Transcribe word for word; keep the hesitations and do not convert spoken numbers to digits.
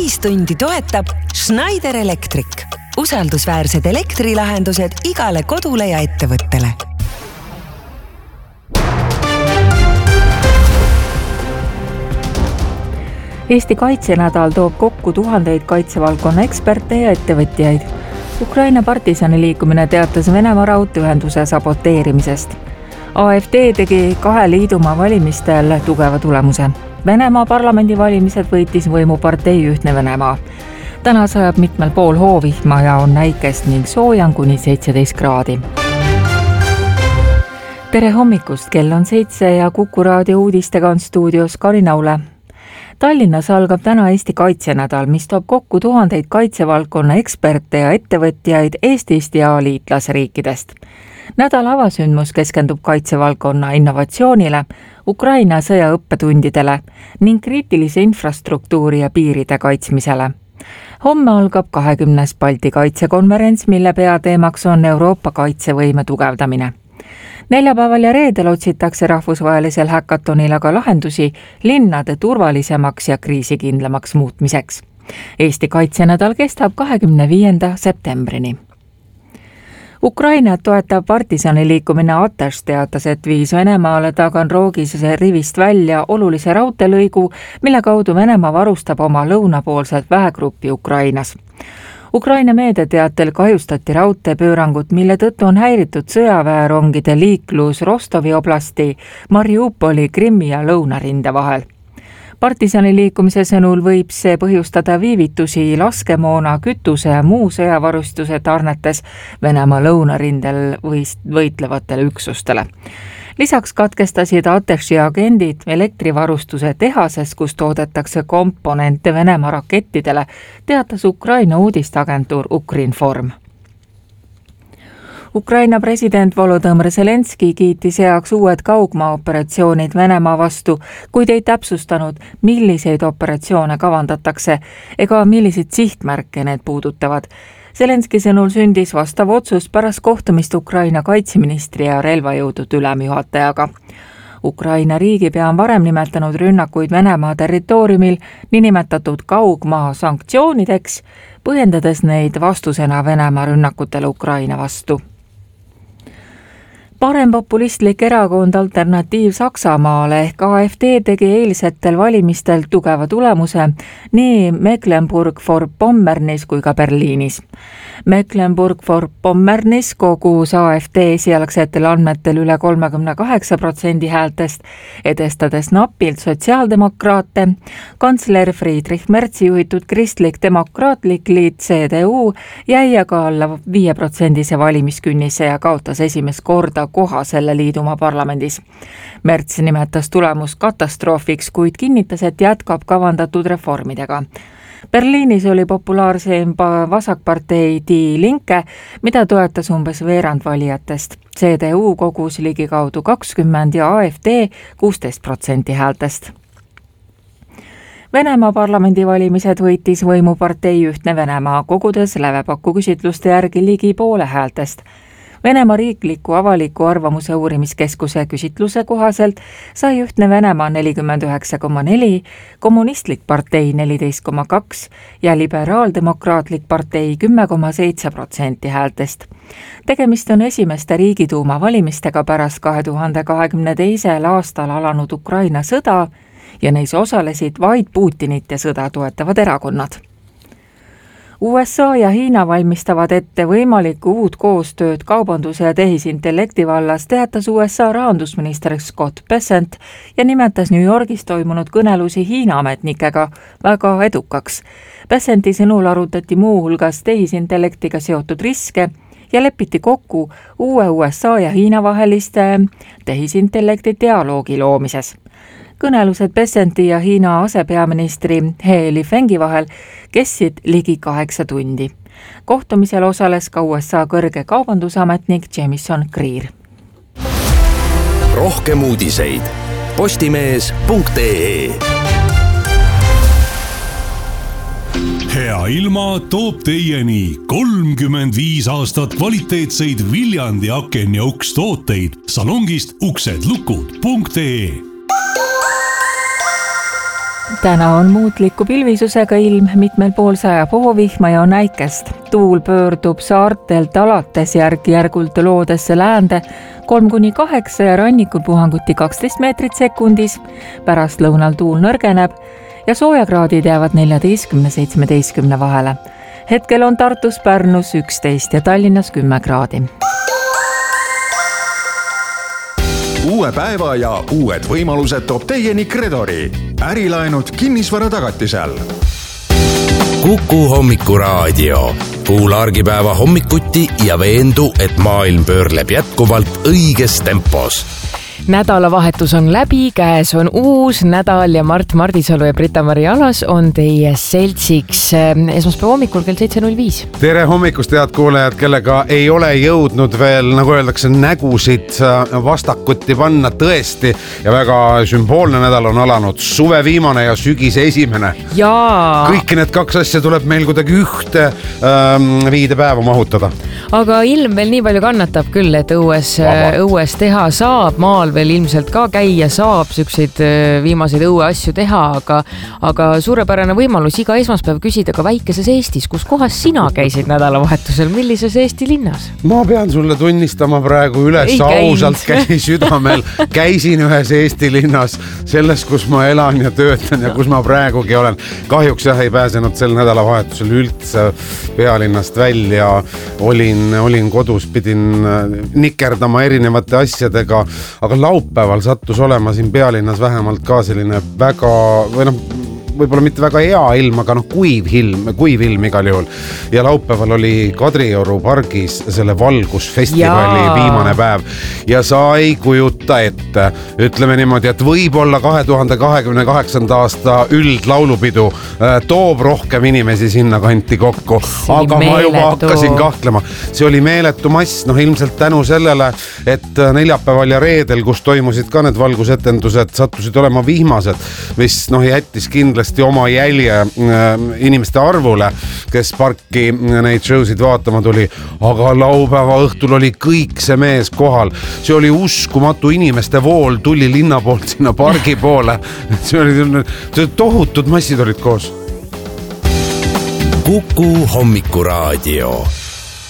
viis tundi toetab Schneider Electric. Usaldusväärsed elektrilahendused igale kodule ja ettevõttele. Eesti kaitsenädal toob kokku tuhandeid kaitsevaldkonna eksperte ja ettevõtjaid. Ukraina partisani liikumine teatas Venemaa raudteeühenduse saboteerimisest. A F D tegi kahe liidumaa valimistel tugeva tulemuse. Venemaa parlamendivalimised võitis võimupartei Ühtne Venemaa. Täna sajab mitmel pool hoovihma ja on näikest ning soojan kuni seitseteist kraadi. Tere hommikust, kell on seitse ja Kuku raadio uudistega on stuudios Karin Aule. Tallinnas algab täna Eesti kaitsenädal, mis toob kokku tuhandeid kaitsevaldkonna eksperte ja ettevõtjaid Eestist ja liitlasriikidest. Nädala avasündmus keskendub kaitsevaldkonna innovatsioonile, Ukraina sõjaõppetundidele ning kriitilise infrastruktuuri ja piiride kaitsmisele. Homme algab kahekümnes Balti kaitsekonverents, mille peateemaks on Euroopa kaitsevõime tugevdamine. Neljapäeval ja reedel otsitakse rahvusvahelisel häkatonil aga lahendusi linnade turvalisemaks ja kriisikindlamaks muutmiseks. Eesti kaitsenädal kestab kahekümne viienda septembrini. Ukraina toetab partisani liikumine Ateš teatas, et viis Venemaale Taganrogis rivist välja olulise raudteelõigu, mille kaudu Venemaa varustab oma lõunapoolset väegruppi Ukrainas. Ukraina meediateatel kahjustati raudteepöörangut, mille tõttu on häiritud sõjaväerongide liiklus Rostovi oblasti, Mariupoli, Krimmi ja lõunarinde vahel. Partisani liikumise sõnul võib see põhjustada viivitusi laskemoona, kütuse ja muu sõjavarustuse tarnetes Venemaa lõunarindel võitlevatele üksustele. Lisaks katkestasid Ateši agendid elektrivarustuse tehases, kus toodetakse komponente Venemaa rakettidele, teatas Ukraina uudistagentuur Ukrinform. Ukraina president Volodõmõr Zelenski kiitis heaks uued kaugmaa-operatsioonid Venemaa vastu, kuid ei täpsustanud, milliseid operatsioone kavandatakse ega milliseid sihtmärke need puudutavad. Zelenski sõnul sündis vastav otsus pärast kohtumist Ukraina kaitseministri ja relvajõudude ülemjuhatajaga. Ukraina riigipea on varem nimetanud rünnakuid Venemaa territooriumil niinimetatud kaugmaa sanktsioonideks, põhjendades neid vastusena Venemaa rünnakutele Ukraina vastu. Parempopulistlik erakond Alternatiiv Saksamaale ehk A F D tegi eilsetel valimistel tugeva tulemuse nii Mecklenburg-Vorpommernis kui ka Berliinis. Mecklenburg-Vorpommernis kogus A F D esialgsetel andmetel üle kolmekümne kaheksa protsendi häältest, edestades napilt sotsiaaldemokraate. Kantsler Friedrich Merzi juhitud kristlik demokraatlik liit C D U jäi aga alla viie protsendise valimiskünnise ja kaotas esimest korda koha selle liidumaa parlamendis. Merz nimetas tulemus katastroofiks, kuid kinnitas, et jätkab kavandatud reformidega. Berliinis oli populaarseim vasakpartei Die Linke, mida toetas umbes veerand valijatest. C D U kogus ligikaudu kakskümmend ja A F D kuusteist protsenti häältest. Venemaa parlamendivalimised võitis võimupartei Ühtne Venemaa, kogudes lävepakku küsitluste järgi ligi poole häältest. Venemaa riikliku avaliku arvamuse uurimiskeskuse küsitluse kohaselt sai Ühtne Venemaa nelikümmend üheksa koma neli, kommunistlik partei neliteist koma kaks ja liberaaldemokraatlik partei kümme koma seitse protsenti häältest. Tegemist on esimeste riigiduuma valimistega pärast kahe tuhande kahekümne teisel aastal alanud Ukraina sõda ja neis osalesid vaid Putinit ja sõda toetavad erakonnad. U S A ja Hiina valmistavad ette võimalikku uut koostööd kaubanduse ja tehisintellekti vallas, teatas U S A rahandusminister Scott Bessent ja nimetas New Yorgis toimunud kõnelusi Hiina ametnikega väga edukaks. Bessenti sõnul arutati muu hulgas tehisintellektiga seotud riske ja lepiti kokku uue U S A ja Hiina vaheliste tehisintellekti dialoogi loomises. Kõnelused Bessenti ja Hiina asepeaministri He Lifengi vahel kestsid ligi kaheksa tundi. Kohtumisel osales ka U S A kõrge kaubandusametnik Jamison Greer. Rohkem uudiseid postimees punkt ee. Hea ilma toob teieni kolmkümmend viis aastat kvaliteetseid Viljandi aken ja uks tooteid salongist uksedlukud punkt ee. Täna on muutliku pilvisusega ilm, mitmel pool sajab hoovihma ja on äikest. Tuul pöördub saartelt alates järk-järgult loodesse läände kolm kuni kaheksa ja rannikul puhanguti kaksteist meetrit sekundis. Pärast lõunal tuul nõrgeneb ja soojakraadid jäävad neljateistkümne seitsmeteistkümne vahele. Hetkel on Tartus, Pärnus üksteist ja Tallinnas kümme kraadi. Uue päeva ja uued võimalused toob teieni Kredori. Ärilaenud kinnisvara tagatisel. Kuku hommikuraadio. Kuula argipäeva hommikuti ja veendu, et maailm pöörleb jätkuvalt õiges tempos. Nädalavahetus on läbi, käes on uus nädal ja Mart Mardisalu ja Brita-Mari Alas on teie seltsiks esmaspäeva hommikul kell seitse null viis. Tere hommikust, head kuulajad, kellega ei ole jõudnud veel, nagu öeldakse, nägusid vastakuti panna tõesti ja väga sümboolne nädal on alanud, suve viimane ja sügise esimene. Jaa. Kõiki need kaks asja tuleb meil kuidagi ühte ähm, viide päeva mahutada. Aga ilm veel nii palju kannatab küll, et õues, õues teha saab, maal veel ilmselt ka käia saab, sükseid viimaseid õue asju teha, aga, aga suurepärane võimalus iga esmaspäev küsida ka väikeses Eestis, kus kohas sina käisid nädalavahetusel, millises Eesti linnas? Ma pean sulle tunnistama praegu üles ei ausalt käi südamel. Käisin ühes Eesti linnas, selles, kus ma elan ja töötan ja kus ma praegugi olen. Kahjuks jah, ei pääsenud sel nädalavahetusel üldse pealinnast välja. Olin, olin kodus, pidin nikerdama erinevate asjadega, aga laupäeval sattus olema siin pealinnas vähemalt ka selline väga, või noh, võib-olla mitte väga hea ilm, aga noh, kuiv ilm, kuiv ilm igal juhul. Ja laupäeval oli Kadrioru pargis selle valgusfestivali Jaa. viimane päev. Ja sa ei kujuta ette, ütleme niimoodi, et võib-olla kahe tuhande kahekümne kaheksanda aasta üldlaulupidu äh, toob rohkem inimesi sinna kanti kokku. Aga ma juba hakkasin kahtlema. See oli meeletu mass, noh ilmselt tänu sellele, et neljapäeval ja reedel, kus toimusid ka need valgusetendused, sattusid olema vihmased, mis noh jättis kindlasti oma jälje inimeste arvule, kes parki neid showsid vaatama tuli, aga laupäeva õhtul oli kõik see mees kohal. See oli uskumatu, inimeste vool tuli linna poolt sinna pargi poole. See oli tohutud massid olid koos. Kuku hommikuraadio.